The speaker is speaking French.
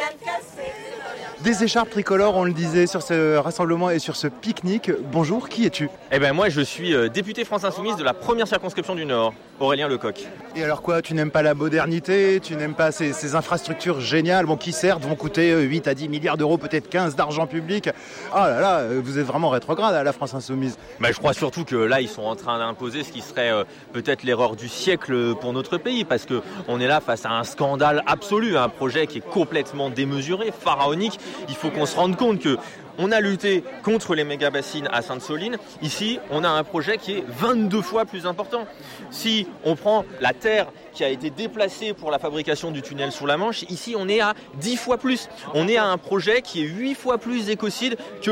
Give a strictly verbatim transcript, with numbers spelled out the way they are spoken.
Des écharpes tricolores, on le disait, sur ce rassemblement et sur ce pique-nique. Bonjour, qui es-tu ? Eh ben moi je suis euh, député France Insoumise de la première circonscription du Nord, Aurélien Lecoq. Et alors quoi, tu n'aimes pas la modernité, tu n'aimes pas ces, ces infrastructures géniales, bon, qui certes vont coûter huit à dix milliards d'euros, peut-être quinze d'argent public. Ah là là, vous êtes vraiment rétrograde à la France Insoumise. Ben, je crois surtout que là ils sont en train d'imposer ce qui serait euh, peut-être l'erreur du siècle pour notre pays, parce qu'on est là face à un scandale absolu, un projet qui est complètement démesuré, pharaonique. Il faut qu'on se rende compte que on a lutté contre les méga-bassines à Sainte-Soline. Ici, on a un projet qui est vingt-deux fois plus important. Si on prend la terre qui a été déplacée pour la fabrication du tunnel sous la Manche, ici, on est à dix fois plus. On est à un projet qui est huit fois plus écocide que